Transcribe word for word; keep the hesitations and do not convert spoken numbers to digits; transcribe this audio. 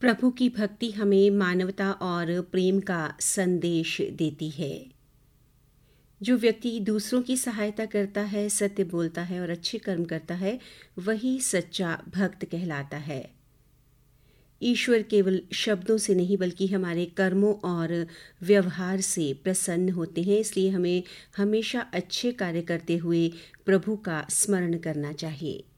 प्रभु की भक्ति हमें मानवता और प्रेम का संदेश देती है। जो व्यक्ति दूसरों की सहायता करता है, सत्य बोलता है और अच्छे कर्म करता है, वही सच्चा भक्त कहलाता है। ईश्वर केवल शब्दों से नहीं बल्कि हमारे कर्मों और व्यवहार से प्रसन्न होते हैं। इसलिए हमें हमेशा अच्छे कार्य करते हुए प्रभु का स्मरण करना चाहिए।